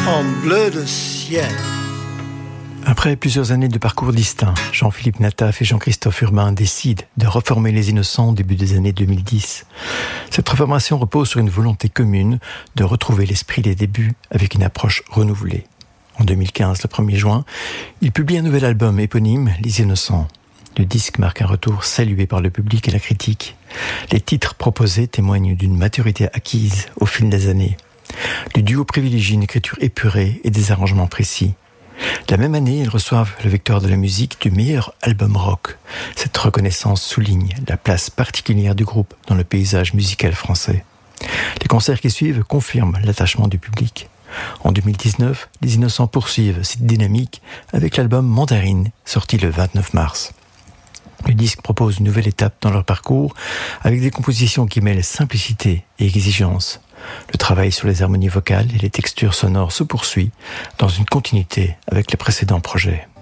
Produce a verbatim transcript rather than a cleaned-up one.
en bleu de ciel. Après plusieurs années de parcours distincts, Jean-Philippe Nataf et Jean-Christophe Urbain décident de reformer Les Innocents au début des années deux mille dix. Cette reformation repose sur une volonté commune de retrouver l'esprit des débuts avec une approche renouvelée. En deux mille quinze, le premier juin, ils publient un nouvel album éponyme, Les Innocents. Le disque marque un retour salué par le public et la critique. Les titres proposés témoignent d'une maturité acquise au fil des années. Le duo privilégie une écriture épurée et des arrangements précis. La même année, ils reçoivent le Vecteur de la musique du meilleur album rock. Cette reconnaissance souligne la place particulière du groupe dans le paysage musical français. Les concerts qui suivent confirment l'attachement du public. En deux mille dix-neuf, Les Innocents poursuivent cette dynamique avec l'album Mandarine, sorti le vingt-neuf mars. Le disque propose une nouvelle étape dans leur parcours avec des compositions qui mêlent simplicité et exigence. Le travail sur les harmonies vocales et les textures sonores se poursuit dans une continuité avec les précédents projets.